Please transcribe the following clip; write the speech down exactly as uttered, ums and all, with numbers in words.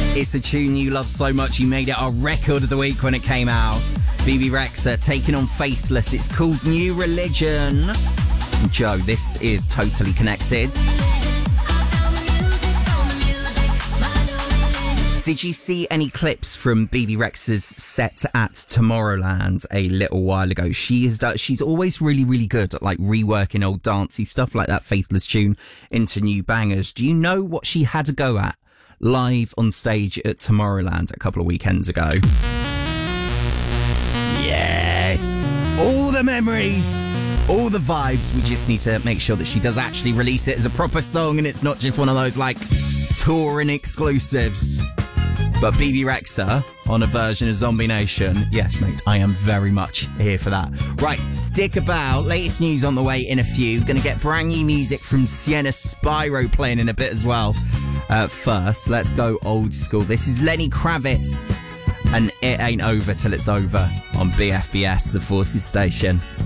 It's a tune you love so much you made it our record of the week when it came out. B B Rexa taking on Faithless. It's called New Religion. Joe, this is Totally Connected. Did you see any clips from B B Rexa's set at Tomorrowland a little while ago? She is she's always really, really good at like reworking old dancey stuff like that Faithless tune into new bangers. Do you know what she had to go at live on stage at Tomorrowland a couple of weekends ago? Yes! All the memories! All the vibes. We just need to make sure that she does actually release it as a proper song and it's not just one of those like touring exclusives. But B B Rexa on a version of Zombie Nation. Yes, mate, I am very much here for that. Right, stick about. Latest news on the way in a few. Gonna get brand new music from Sienna Spyro playing in a bit as well. Uh, first, let's go old school. This is Lenny Kravitz and It Ain't Over Till It's Over on B F B S, the Forces Station.